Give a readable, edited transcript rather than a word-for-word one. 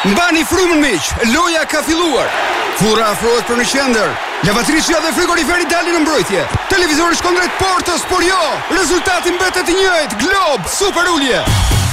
Mbani frymën miq, loja ka filluar. Furra afrohet për në qendër. Lavatricia dhe frigoriferi dalin në mbrojtje. Televizori shkon drejt portës, por jo. Rezultati mbetet i njëjtë. Glob, super ulje.